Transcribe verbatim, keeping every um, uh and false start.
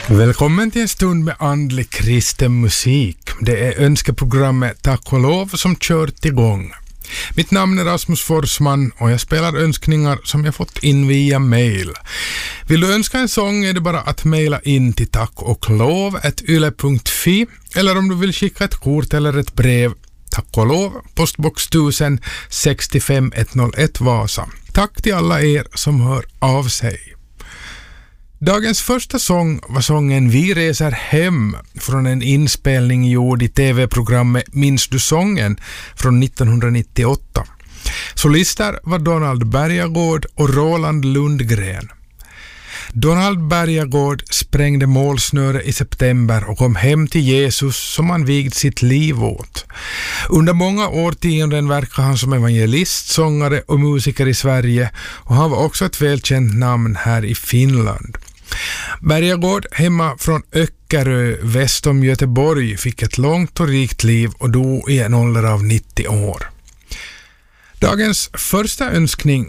Välkommen till en stund med andlig kristen musik. Det är önskeprogrammet Tack och lov som kört igång. Mitt namn är Rasmus Forsman och jag spelar önskningar som jag fått in via mail. Vill du önska en sång är det bara att mejla in till tack och lov at yle punkt fi, eller om du vill skicka ett kort eller ett brev, tack och lov, postbox tusen sextiofem etthundraett Vasa. Tack till alla er som hör av sig. Dagens första sång var sången Vi reser hem från en inspelning gjord i tv-programmet Minns du sången från nittonhundranittioåtta. Solister var Donald Bergagård och Roland Lundgren. Donald Bergagård sprängde målsnöre i september och kom hem till Jesus som han vigd sitt liv åt. Under många årtionden verkade han som evangelist, sångare och musiker i Sverige, och han var också ett välkänt namn här i Finland. Bergagård, hemma från Öckerö väst om Göteborg, fick ett långt och rikt liv och dog i en ålder av nittio år. Dagens första önskning